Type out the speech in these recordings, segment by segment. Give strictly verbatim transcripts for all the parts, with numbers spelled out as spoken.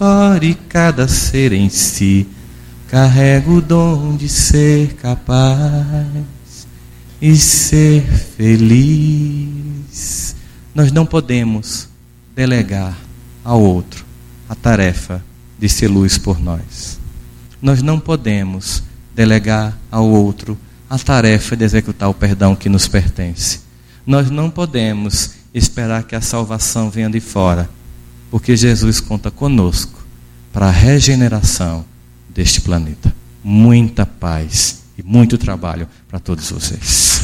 ore cada ser em si, carrega o dom de ser capaz e ser feliz. Nós não podemos delegar ao outro a tarefa de ser luz por nós. Nós não podemos delegar ao outro a tarefa de executar o perdão que nos pertence. Nós não podemos esperar que a salvação venha de fora, porque Jesus conta conosco para a regeneração deste planeta. Muita paz e muito trabalho para todos vocês.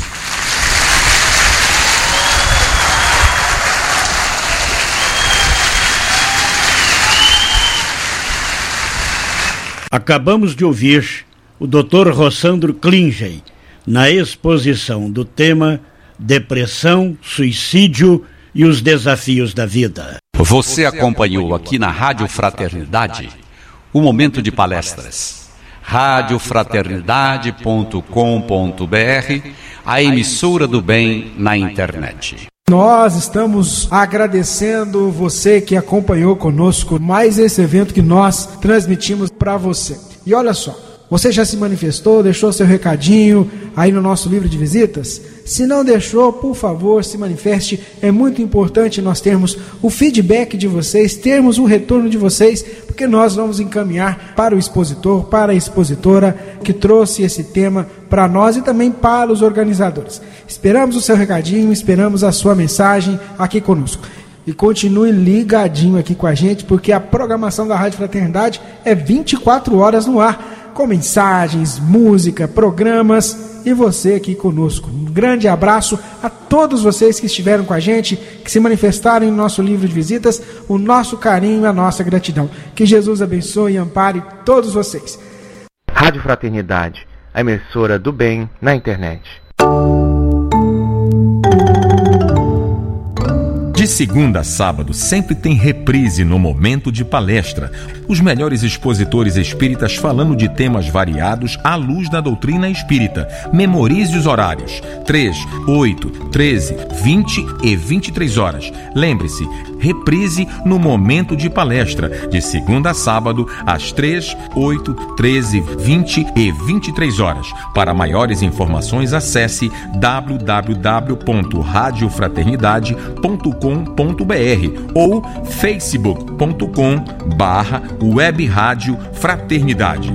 Acabamos de ouvir o doutor Rossandro Klingen na exposição do tema Depressão, Suicídio e os Desafios da Vida. Você acompanhou aqui na Rádio Fraternidade o momento de palestras. rádio fraternidade ponto com ponto b r, a emissora do bem na internet. Nós estamos agradecendo você que acompanhou conosco mais esse evento que nós transmitimos para você. E olha só, você já se manifestou, deixou seu recadinho aí no nosso livro de visitas? Se não deixou, por favor, se manifeste. É muito importante nós termos o feedback de vocês, termos o retorno de vocês, porque nós vamos encaminhar para o expositor, para a expositora que trouxe esse tema para nós e também para os organizadores. Esperamos o seu recadinho, esperamos a sua mensagem aqui conosco. E continue ligadinho aqui com a gente, porque a programação da Rádio Fraternidade é vinte e quatro horas no ar, com mensagens, música, programas e você aqui conosco. Um grande abraço a todos vocês que estiveram com a gente, que se manifestaram em nosso livro de visitas, o nosso carinho e a nossa gratidão. Que Jesus abençoe e ampare todos vocês. Rádio Fraternidade, a emissora do bem na internet. De segunda a sábado, sempre tem reprise no momento de palestra. Os melhores expositores espíritas falando de temas variados à luz da doutrina espírita. Memorize os horários: três, oito, treze, vinte e vinte e três horas. Lembre-se, reprise no momento de palestra, de segunda a sábado, às três, oito, treze, vinte e vinte e três horas. Para maiores informações, acesse w w w ponto rádio fraternidade ponto com ponto b r ou facebook ponto com barra web rádio fraternidade.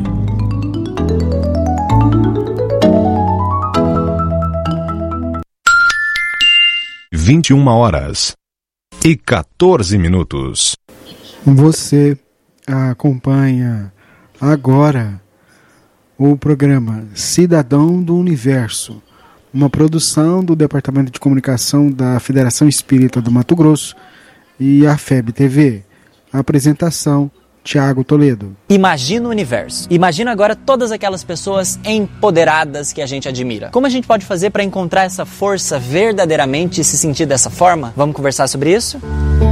vinte e uma horas e quatorze minutos. Você acompanha agora o programa Cidadão do Universo, uma produção do Departamento de Comunicação da Federação Espírita do Mato Grosso e a F E B T V. A apresentação, Tiago Toledo. Imagina o universo. Imagina agora todas aquelas pessoas empoderadas que a gente admira. Como a gente pode fazer para encontrar essa força verdadeiramente e se sentir dessa forma? Vamos conversar sobre isso?